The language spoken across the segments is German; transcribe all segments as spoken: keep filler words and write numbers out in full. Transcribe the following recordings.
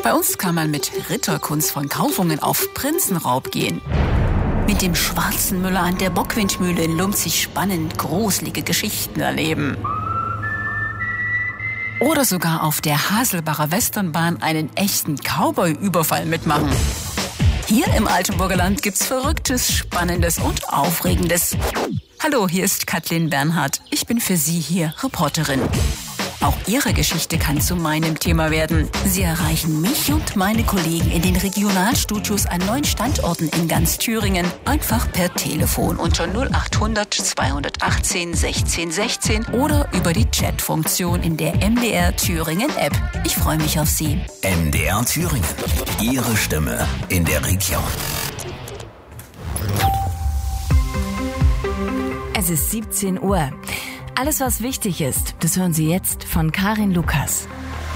Bei uns kann man mit Ritterkunst von Kaufungen auf Prinzenraub gehen. Mit dem schwarzen Müller an der Bockwindmühle in Lumzig spannend gruselige Geschichten erleben. Oder sogar auf der Haselbacher Westernbahn einen echten Cowboy-Überfall mitmachen. Hier im Altenburger Land gibt's Verrücktes, Spannendes und Aufregendes. Hallo, hier ist Kathleen Bernhardt. Ich bin für Sie hier Reporterin. Auch Ihre Geschichte kann zu meinem Thema werden. Sie erreichen mich und meine Kollegen in den Regionalstudios an neun Standorten in ganz Thüringen. Einfach per Telefon unter null acht hundert zweihundertachtzehn sechzehn sechzehn oder über die Chatfunktion in der M D R Thüringen App. Ich freue mich auf Sie. M D R Thüringen. Ihre Stimme in der Region. Es ist siebzehn Uhr. Alles, was wichtig ist, das hören Sie jetzt von Karin Lukas.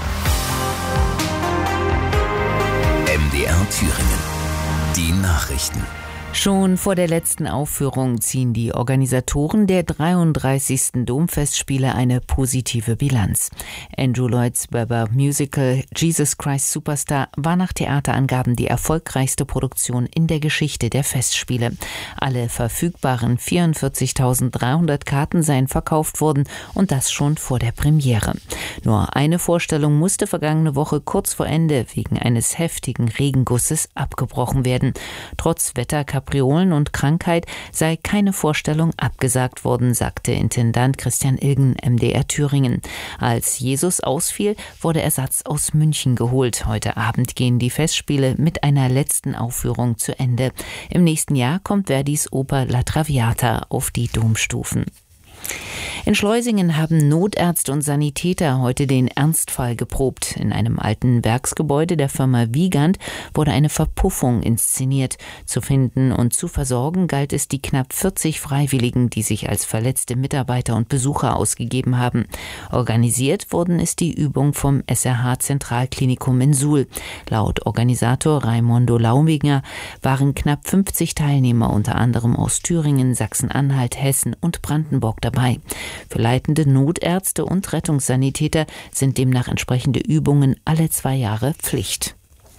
M D R Thüringen. Die Nachrichten. Schon vor der letzten Aufführung ziehen die Organisatoren der dreiunddreißigsten Domfestspiele eine positive Bilanz. Andrew Lloyds Webber Musical Jesus Christ Superstar war nach Theaterangaben die erfolgreichste Produktion in der Geschichte der Festspiele. Alle verfügbaren vierundvierzigtausenddreihundert Karten seien verkauft worden und das schon vor der Premiere. Nur eine Vorstellung musste vergangene Woche kurz vor Ende wegen eines heftigen Regengusses abgebrochen werden. Trotz Wetterkapriolen und Krankheit sei keine Vorstellung abgesagt worden, sagte Intendant Christian Ilgen M D R Thüringen. Als Jesus ausfiel, wurde Ersatz aus München geholt. Heute Abend gehen die Festspiele mit einer letzten Aufführung zu Ende. Im nächsten Jahr kommt Verdis Oper La Traviata auf die Domstufen. In Schleusingen haben Notärzte und Sanitäter heute den Ernstfall geprobt. In einem alten Werksgebäude der Firma Wiegand wurde eine Verpuffung inszeniert. Zu finden und zu versorgen galt es die knapp vierzig Freiwilligen, die sich als verletzte Mitarbeiter und Besucher ausgegeben haben. Organisiert worden ist die Übung vom S R H-Zentralklinikum in Suhl. Laut Organisator Raimondo Lauminger waren knapp fünfzig Teilnehmer, unter anderem aus Thüringen, Sachsen-Anhalt, Hessen und Brandenburg dabei. Für leitende Notärzte und Rettungssanitäter sind demnach entsprechende Übungen alle zwei Jahre Pflicht.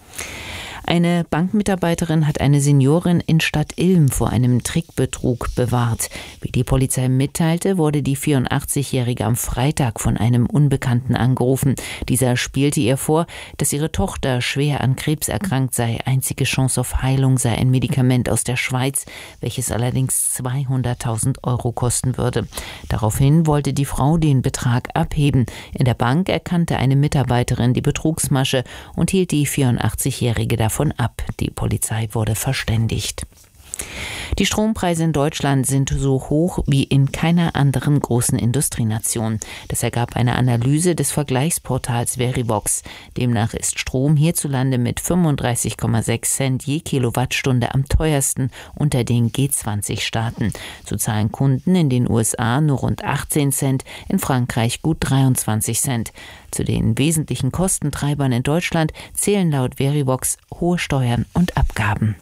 Eine Bankmitarbeiterin hat eine Seniorin in Stadtilm vor einem Trickbetrug bewahrt. Wie die Polizei mitteilte, wurde die vierundachtzigjährige am Freitag von einem Unbekannten angerufen. Dieser spielte ihr vor, dass ihre Tochter schwer an Krebs erkrankt sei. Einzige Chance auf Heilung sei ein Medikament aus der Schweiz, welches allerdings zweihunderttausend Euro kosten würde. Daraufhin wollte die Frau den Betrag abheben. In der Bank erkannte eine Mitarbeiterin die Betrugsmasche und hielt die vierundachtzigjährige davon Davon ab. Die Polizei wurde verständigt. Die Strompreise in Deutschland sind so hoch wie in keiner anderen großen Industrienation. Das ergab eine Analyse des Vergleichsportals Verivox. Demnach ist Strom hierzulande mit fünfunddreißig Komma sechs Cent je Kilowattstunde am teuersten unter den G zwanzig Staaten. So zahlen Kunden in den U S A nur rund achtzehn Cent, in Frankreich gut dreiundzwanzig Cent. Zu den wesentlichen Kostentreibern in Deutschland zählen laut Verivox hohe Steuern und Abgaben.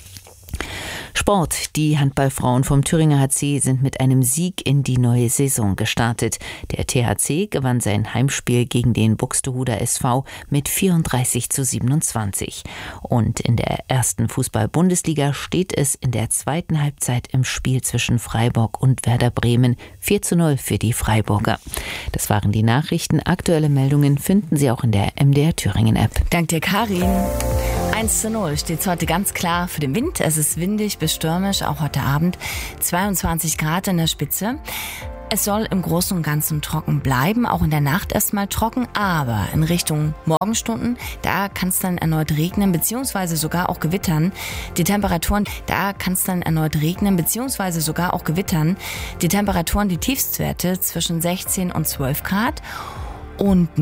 Sport. Die Handballfrauen vom Thüringer H C sind mit einem Sieg in die neue Saison gestartet. Der T H C gewann sein Heimspiel gegen den Buxtehuder S V mit vierunddreißig zu siebenundzwanzig. Und in der ersten Fußball-Bundesliga steht es in der zweiten Halbzeit im Spiel zwischen Freiburg und Werder Bremen vier zu null für die Freiburger. Das waren die Nachrichten. Aktuelle Meldungen finden Sie auch in der M D R Thüringen App. Dank dir, Karin. eins zu null steht es heute ganz klar für den Wind. Es ist windig bis stürmisch, auch heute Abend. zweiundzwanzig Grad in der Spitze. Es soll im Großen und Ganzen trocken bleiben, auch in der Nacht erstmal trocken, aber in Richtung Morgenstunden, da kann es dann erneut regnen, beziehungsweise sogar auch gewittern. Die Temperaturen, da kann es dann erneut regnen, beziehungsweise sogar auch gewittern. Die Temperaturen, die Tiefstwerte zwischen sechzehn und zwölf Grad und